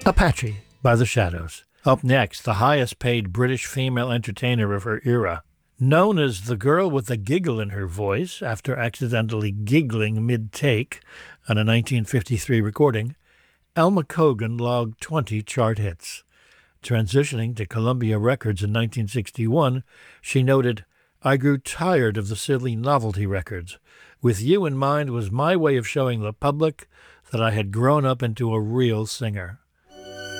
Apache by The Shadows. Up next, the highest-paid British female entertainer of her era. Known as the girl with the giggle in her voice after accidentally giggling mid-take on a 1953 recording, Alma Cogan logged 20 chart hits. Transitioning to Columbia Records in 1961, she noted, "I grew tired of the silly novelty records. With You in Mind was my way of showing the public that I had grown up into a real singer."